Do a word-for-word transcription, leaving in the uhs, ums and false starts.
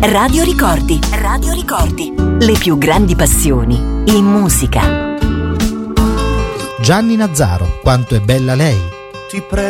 Radio Ricordi, Radio Ricordi, le più grandi passioni in musica. Gianni Nazzaro, Quanto è bella lei. Ti prego